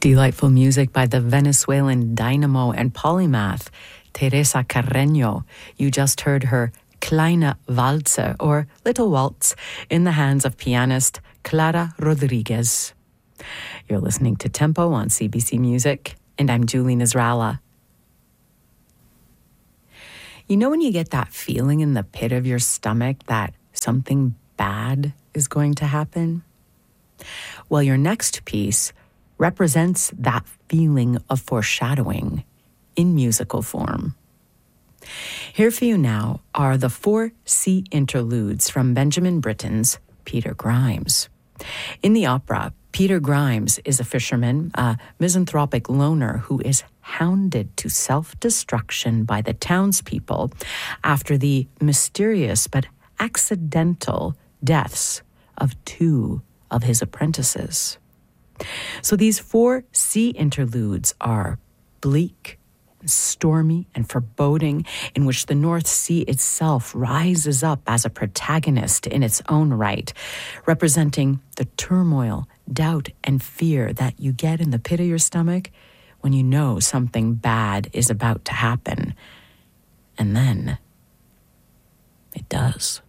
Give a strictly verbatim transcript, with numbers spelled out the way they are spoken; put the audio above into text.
Delightful music by the Venezuelan dynamo and polymath, Teresa Carreño. You just heard her Kleine Walzer, or Little Waltz, in the hands of pianist Clara Rodriguez. You're listening to Tempo on C B C Music, and I'm Julie Nasrallah. You know when you get that feeling in the pit of your stomach that something bad is going to happen? Well, your next piece represents that feeling of foreshadowing in musical form. Here for you now are the four sea interludes from Benjamin Britten's Peter Grimes. In the opera, Peter Grimes is a fisherman, a misanthropic loner who is hounded to self-destruction by the townspeople after the mysterious but accidental deaths of two of his apprentices. So these four sea interludes are bleak, stormy, and foreboding, in which the North Sea itself rises up as a protagonist in its own right, representing the turmoil, doubt, and fear that you get in the pit of your stomach when you know something bad is about to happen. And then it does.